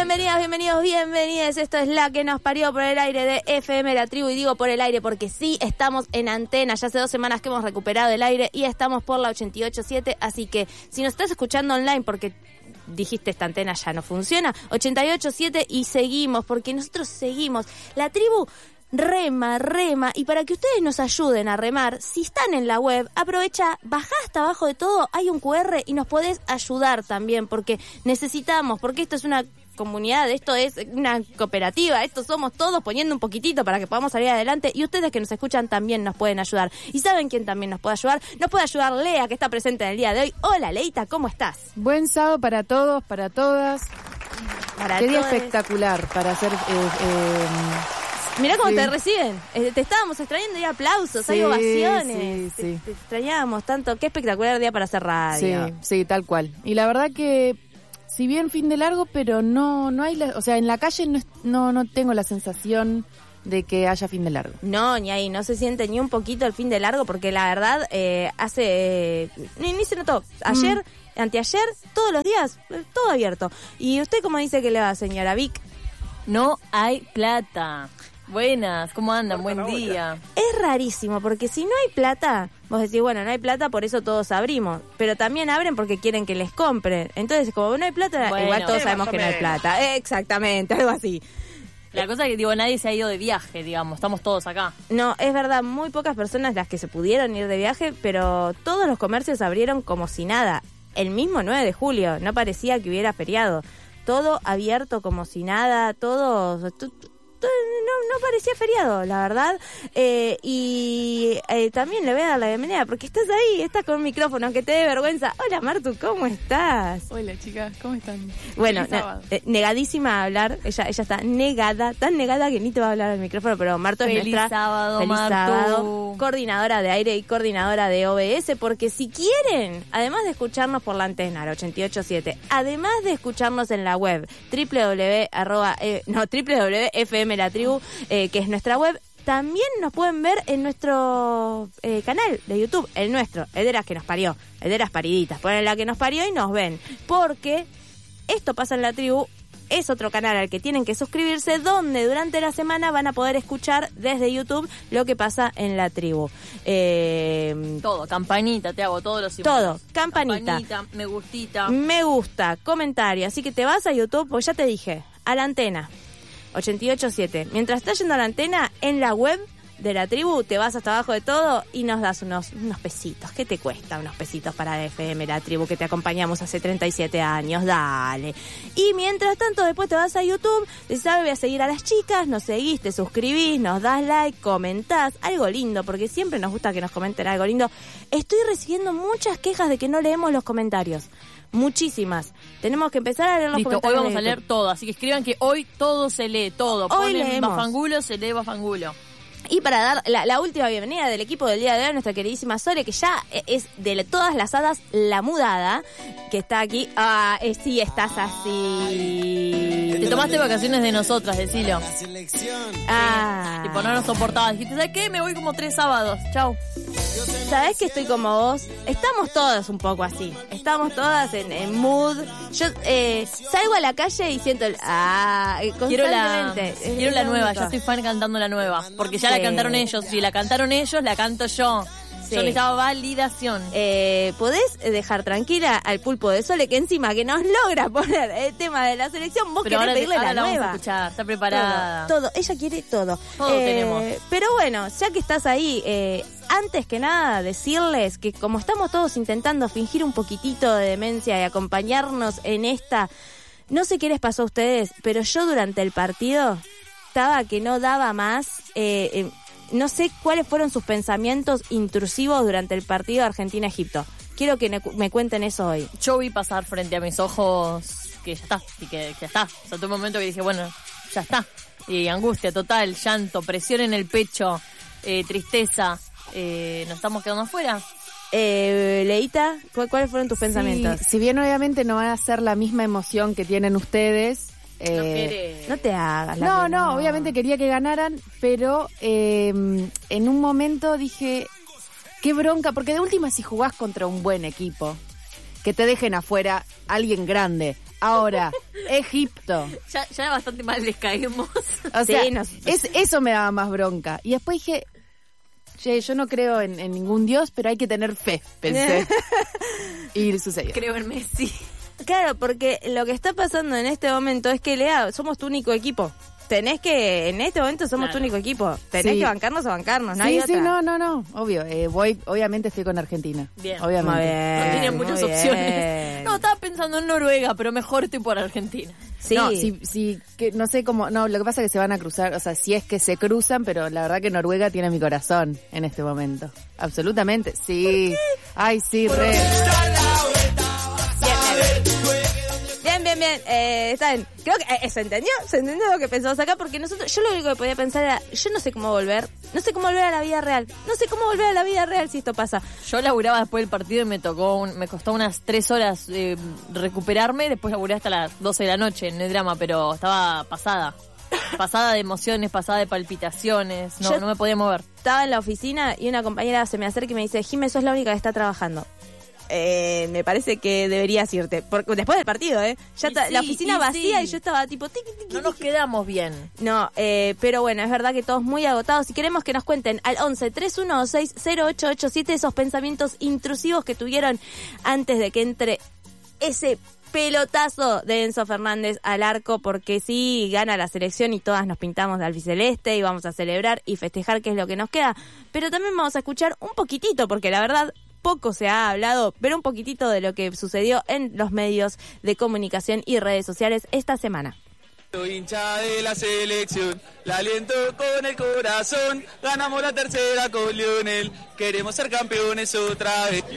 Bienvenidas. Esto es La Que Nos Parió por el aire de FM La Tribu. Y digo por el aire porque sí, estamos en antena. Ya hace 2 semanas que hemos recuperado el aire y estamos por la 88.7. Así que si nos estás escuchando online porque dijiste esta antena ya no funciona, 88.7 y seguimos, porque nosotros seguimos. La Tribu rema, y para que ustedes nos ayuden a remar, si están en la web, aprovecha, bajá hasta abajo de todo, hay un QR y nos podés ayudar también, porque necesitamos, porque esto es una comunidad, esto es una cooperativa, esto somos todos poniendo un poquitito para que podamos salir adelante, y ustedes que nos escuchan también nos pueden ayudar. ¿Y saben quién también nos puede ayudar? Nos puede ayudar Lea, que está presente en el día de hoy. Hola, Leita, ¿cómo estás? Buen sábado para todos, para todas. Qué día espectacular para hacer... Mirá cómo te reciben. Te estábamos extrañando, hay aplausos, hay ovaciones. Sí. Te extrañábamos tanto. Qué espectacular día para hacer radio. Sí, tal cual. Y la verdad que, si bien fin de largo, pero no hay... o sea, en la calle no tengo la sensación de que haya fin de largo. No, ni ahí. No se siente ni un poquito el fin de largo, porque la verdad ni se notó. Ayer, anteayer, todos los días, todo abierto. ¿Y usted cómo dice que le va, señora Vic? No hay plata. Buenas, ¿cómo andan? Buen día. Es rarísimo, porque si no hay plata, vos decís, bueno, no hay plata, por eso todos abrimos. Pero también abren porque quieren que les compren. Entonces, como no hay plata, bueno, igual todos sabemos que no hay plata. Exactamente, algo así. La cosa es que, nadie se ha ido de viaje, digamos. Estamos todos acá. No, es verdad, muy pocas personas las que se pudieron ir de viaje, pero todos los comercios abrieron como si nada. El mismo 9 de julio, no parecía que hubiera feriado. Todo abierto como si nada, todo... No parecía feriado, la verdad. Y también le voy a dar la bienvenida porque estás ahí, estás con un micrófono, aunque te dé vergüenza. Hola, Martu, ¿cómo estás? Hola, chicas, ¿cómo están? Bueno, negadísima a hablar. Ella está negada, tan negada que ni te va a hablar al micrófono, pero Martu es nuestra... Feliz sábado, coordinadora de aire y coordinadora de OBS, porque si quieren, además de escucharnos por la antena, la 88.7, además de escucharnos en la web, www.fm La Tribu, que es nuestra web, también nos pueden ver en nuestro canal de YouTube, el nuestro, el de las que nos parió, el de las pariditas. Ponen La Que Nos Parió y nos ven, porque esto pasa en La Tribu. Es otro canal al que tienen que suscribirse, donde durante la semana van a poder escuchar desde YouTube lo que pasa en La Tribu. Todo, campanita, te hago todos los todo, campanita, me gusta, comentario. Así que te vas a YouTube, pues ya te dije, a la antena 88.7. Mientras estás yendo a la antena, en la web de La Tribu, te vas hasta abajo de todo y nos das unos pesitos. ¿Qué te cuesta unos pesitos para FM La Tribu, que te acompañamos hace 37 años? Dale. Y mientras tanto, después te vas a YouTube, te sabes, voy a seguir a las chicas, nos seguís, te suscribís, nos das like, comentás, algo lindo, porque siempre nos gusta que nos comenten algo lindo. Estoy recibiendo muchas quejas de que no leemos los comentarios. Muchísimas. Tenemos que empezar a leer los comentarios. Hoy vamos a leer todo, así que escriban que hoy todo se lee, todo. Hoy ponen leemos. Bafangulo, se lee Bafangulo. Y para dar la última bienvenida del equipo del día de hoy, nuestra queridísima Sole, que ya es de todas las hadas la mudada, que está aquí. Sí, estás así. Te tomaste vacaciones de nosotras, decilo. Y por no nos soportabas. Dijiste, ¿sabes qué? Me voy como 3 sábados. Chau. ¿Sabés que estoy como vos? Estamos todas un poco así. Estamos todas en mood. Yo salgo a la calle y siento Quiero la nueva. Único. Yo soy fan cantando la nueva. Porque ya la cantaron ellos. Si la cantaron ellos, la canto yo. Sí. Yo necesitaba validación. ¿Podés dejar tranquila al pulpo de Sole, que encima que nos logra poner el tema de la selección? Vos pero querés pedirle ahora la nueva. Vamos a escuchar, está preparada. Todo. Ella quiere todo. Todo tenemos. Pero bueno, ya que estás ahí, antes que nada decirles que como estamos todos intentando fingir un poquitito de demencia y acompañarnos en esta... No sé qué les pasó a ustedes, pero yo durante el partido estaba que no daba más... no sé cuáles fueron sus pensamientos intrusivos durante el partido de Argentina-Egipto. Quiero que me cuenten eso hoy. Yo vi pasar frente a mis ojos que ya está, y que ya está. O sea, tuve un momento que dije, bueno, ya está. Y angustia total, llanto, presión en el pecho, tristeza. Nos estamos quedando afuera. Leita, ¿cuáles fueron tus pensamientos? Si bien obviamente no van a ser la misma emoción que tienen ustedes... no te hagas No, obviamente quería que ganaran, pero en un momento dije, qué bronca, porque de última si jugás contra un buen equipo, que te dejen afuera alguien grande, Ahora, Egipto. Ya bastante mal les caemos. O sea, Sí, eso me daba más bronca. Y después dije, che, yo no creo en ningún dios, pero hay que tener fe, pensé. Y sucedió. Creo en Messi. Claro, porque lo que está pasando en este momento es que, Lea, somos tu único equipo. En este momento somos tu único equipo. Tenés que bancarnos o bancarnos, no hay otra. No, obvio. Obviamente estoy con Argentina. Bien. Obviamente. Muy bien, No tenía muchas muy opciones. bien. No, estaba pensando en Noruega, pero mejor estoy por Argentina. Sí. No, que no sé cómo, no, lo que pasa es que se van a cruzar, o sea, si es que se cruzan, pero la verdad que Noruega tiene mi corazón en este momento. Absolutamente, sí. Ay, sí, re. Bien. Está bien. Creo que se entendió lo que pensamos acá, porque yo lo único que podía pensar era, yo no sé cómo volver a la vida real. No sé cómo volver a la vida real si esto pasa. Yo laburaba después del partido y me costó unas 3 horas recuperarme, después laburé hasta las 12 de la noche, no es drama, pero estaba pasada de emociones, pasada de palpitaciones, no me podía mover. Estaba en la oficina y una compañera se me acerca y me dice, Jimé, sos la única que está trabajando. Me parece que deberías irte. Porque después del partido, la oficina vacía y yo estaba tipo... No nos quedamos bien. No, pero bueno, es verdad que todos muy agotados. Si queremos que nos cuenten al 11-3126-0887 esos pensamientos intrusivos que tuvieron antes de que entre ese pelotazo de Enzo Fernández al arco, porque sí, gana la selección y todas nos pintamos de albiceleste y vamos a celebrar y festejar, que es lo que nos queda. Pero también vamos a escuchar un poquitito, porque la verdad... poco se ha hablado, pero un poquitito de lo que sucedió en los medios de comunicación y redes sociales esta semana. Soy hincha de la selección, la aliento con el corazón, ganamos la tercera con Lionel, queremos ser campeones otra vez.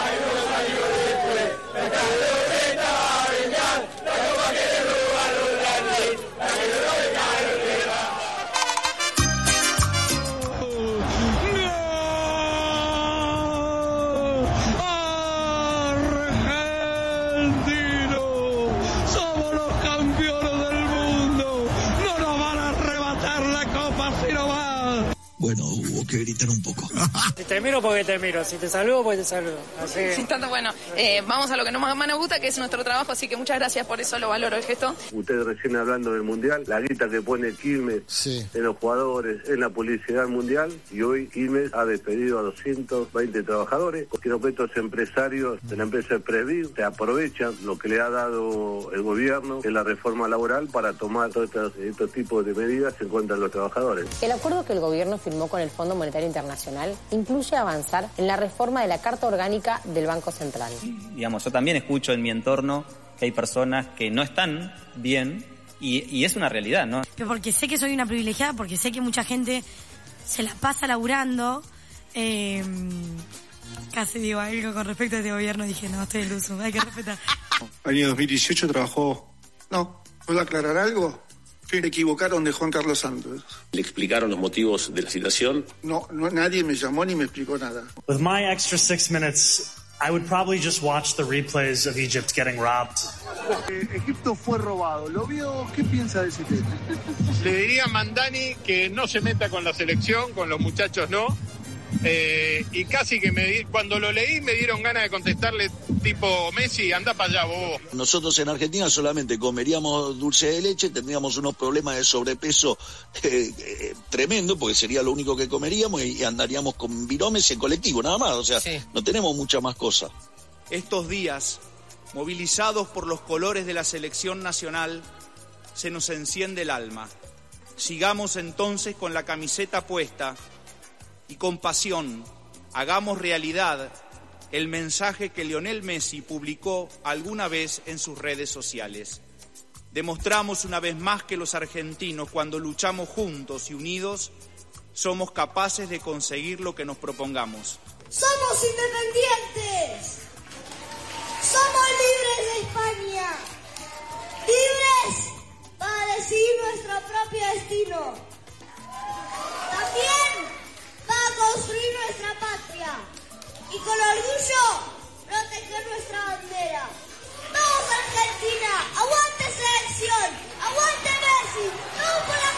Bueno, hubo que gritar un poco. Si te miro porque te miro, si te saludo porque te saludo. Así que... Sí, tanto bueno. Vamos a lo que más nos gusta, que es nuestro trabajo, así que muchas gracias por eso, lo valoro el gesto. Ustedes recién hablando del Mundial, la guita que pone Quilmes en los jugadores, en la publicidad mundial, y hoy Quilmes ha despedido a 220 trabajadores, porque los empresarios de la empresa Previr se aprovechan lo que le ha dado el gobierno en la reforma laboral para tomar todos estos tipos de medidas en contra de los trabajadores. El acuerdo que el gobierno firmó con el Fondo Monetario Internacional incluye avanzar en la reforma de la Carta Orgánica del Banco Central. Digamos, yo también escucho en mi entorno que hay personas que no están bien y es una realidad, ¿no? Pero porque sé que soy una privilegiada, porque sé que mucha gente se la pasa laburando. Casi digo algo con respecto a este gobierno, dije, no, estoy iluso, hay que respetar. Año 2018 trabajó... No, ¿puedo aclarar algo? Se equivocaron de Juan Carlos Santos. ¿Le explicaron los motivos de la citación? No, nadie me llamó ni me explicó nada. With my extra 6 minutes, I would probably just watch the replays of Egypt getting robbed. Egipto fue robado. ¿Lo vio? ¿Qué piensa de ese tema? Le diría a Mandani que no se meta con la selección, con los muchachos no. Y casi que cuando lo leí me dieron ganas de contestarle tipo Messi, anda para allá, bobo. Nosotros en Argentina solamente comeríamos dulce de leche, tendríamos unos problemas de sobrepeso tremendo, porque sería lo único que comeríamos, y andaríamos con viromes en colectivo, nada más, o sea, no tenemos mucha más cosa. Estos días, movilizados por los colores de la selección nacional, se nos enciende el alma. Sigamos entonces con la camiseta puesta y con pasión hagamos realidad el mensaje que Lionel Messi publicó alguna vez en sus redes sociales. Demostramos una vez más que los argentinos, cuando luchamos juntos y unidos, somos capaces de conseguir lo que nos propongamos. ¡Somos independientes! ¡Somos libres de España! ¡Libres para decidir nuestro propio destino! También para construir nuestra patria y con orgullo proteger nuestra bandera. ¡Vamos Argentina! ¡Aguante selección! ¡Aguante Messi! ¡Vamos por la